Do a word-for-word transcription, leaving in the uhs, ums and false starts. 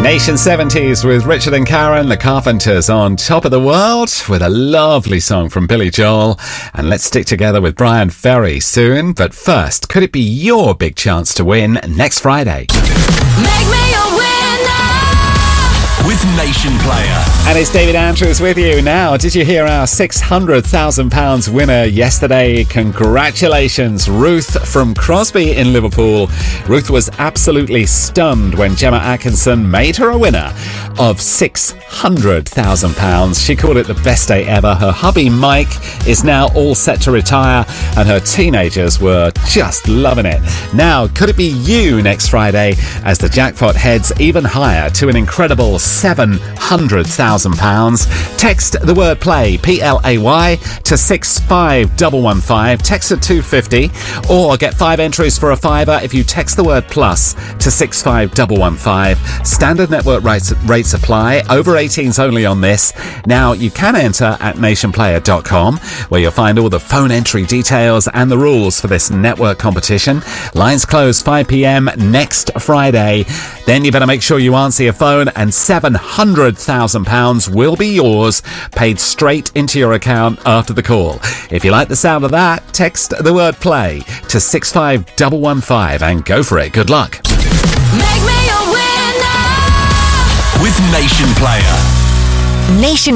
Nation seventies with Richard and Karen, the Carpenters, on top of the world with a lovely song from Billy Joel. And let's stick together with Brian Ferry soon. But first, could it be your big chance to win next Friday? Make me a winner with Nation Player. And it's David Andrews with you now. Did you hear our six hundred thousand pounds winner yesterday? Congratulations, Ruth from Crosby in Liverpool. Ruth was absolutely stunned when Gemma Atkinson made her a winner of six hundred thousand pounds. She called it the best day ever. Her hubby Mike is now all set to retire and her teenagers were just loving it. Now, could it be you next Friday as the jackpot heads even higher to an incredible seven hundred thousand pounds? Text the word play, P L A Y, to six five one one five. Text at two fifty, or get five entries for a fiver if you text the word plus to six five one one five. Standard network rates, rates apply. Over eighteens only on this. Now, you can enter at nation player dot com, where you'll find all the phone entry details and the rules for this network competition. Lines close five p.m. next Friday. Then you better make sure you answer your phone, and seven hundred thousand pounds will be yours, paid straight into your account after the call. If you like the sound of that, text the word play to six five one one five and go for it. Good luck. Make me a winner with Nation Player. Nation